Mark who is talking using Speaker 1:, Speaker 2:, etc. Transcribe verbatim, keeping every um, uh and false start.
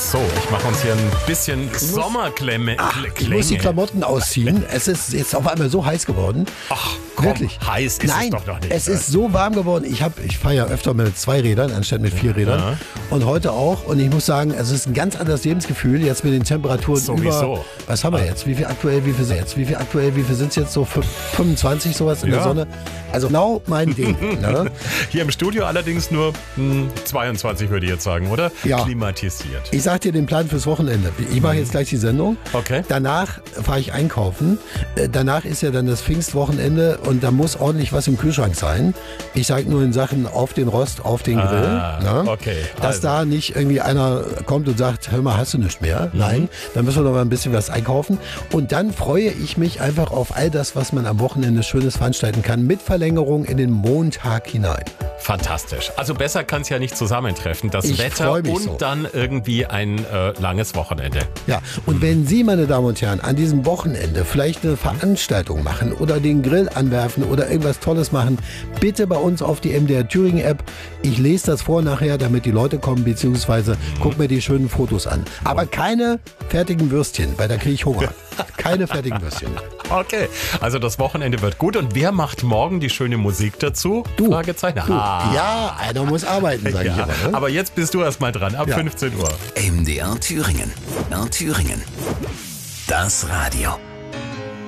Speaker 1: So, ich mache uns hier ein bisschen Sommerklemme.
Speaker 2: Ach, ich muss die Klamotten ausziehen. Es ist jetzt auf einmal so heiß geworden.
Speaker 1: Ach, komm,
Speaker 2: wirklich.
Speaker 1: Heiß ist
Speaker 2: Nein,
Speaker 1: es doch noch nicht.
Speaker 2: es ist so warm geworden. Ich, hab, ich fahre ja öfter mit zwei Rädern anstatt mit vier Rädern.
Speaker 1: Ja.
Speaker 2: Und heute auch. Und ich muss sagen, es ist ein ganz anderes Lebensgefühl jetzt mit den Temperaturen
Speaker 1: Sowieso.
Speaker 2: über. Was haben wir jetzt? Wie viel aktuell? Wie viel sind jetzt? Wie viel aktuell? Wie viel sind es jetzt? So fünfundzwanzig sowas in
Speaker 1: Ja.
Speaker 2: der Sonne. Also genau mein Ding. Ne?
Speaker 1: Hier im Studio allerdings nur hm, zweiundzwanzig, würde ich jetzt sagen, oder?
Speaker 2: Ja.
Speaker 1: Klimatisiert.
Speaker 2: Ich sag dir den Plan fürs Wochenende. Ich mache jetzt gleich die Sendung.
Speaker 1: Okay.
Speaker 2: Danach fahre ich einkaufen. Äh, Danach ist ja dann das Pfingstwochenende und da muss ordentlich was im Kühlschrank sein. Ich sage nur in Sachen auf den Rost, auf den Grill.
Speaker 1: Ah,
Speaker 2: ne?
Speaker 1: okay,
Speaker 2: Dass
Speaker 1: also.
Speaker 2: da nicht irgendwie einer kommt und sagt, hör mal, hast du nichts mehr? Nein, dann müssen wir noch mal ein bisschen was einkaufen. Und dann freue ich mich einfach auf all das, was man am Wochenende Schönes veranstalten kann, mit Verlängerung in den Montag hinein.
Speaker 1: Fantastisch. Also besser kann es ja nicht zusammentreffen. Das
Speaker 2: Ich
Speaker 1: Wetter
Speaker 2: freu mich
Speaker 1: und
Speaker 2: so.
Speaker 1: dann irgendwie ein äh, langes Wochenende.
Speaker 2: Ja, und wenn Sie, meine Damen und Herren, an diesem Wochenende vielleicht eine Veranstaltung machen oder den Grill anwerfen oder irgendwas Tolles machen, bitte bei uns auf die M D R Thüringen App. Ich lese das vor nachher, damit die Leute kommen, beziehungsweise guck mir die schönen Fotos an. Aber keine fertigen Würstchen, weil da kriege ich Hunger. Keine fertigen Würstchen.
Speaker 1: Okay, also das Wochenende wird gut. Und wer macht morgen die schöne Musik dazu?
Speaker 2: Du.
Speaker 1: Fragezeichen.
Speaker 2: Du.
Speaker 1: Ah.
Speaker 2: Ja, einer muss arbeiten, sage
Speaker 1: Ja.
Speaker 2: ich immer. Ne?
Speaker 1: Aber jetzt bist du erst mal dran, ab
Speaker 2: Ja.
Speaker 1: fünfzehn Uhr.
Speaker 3: M D R Thüringen. M D R Thüringen. Das Radio.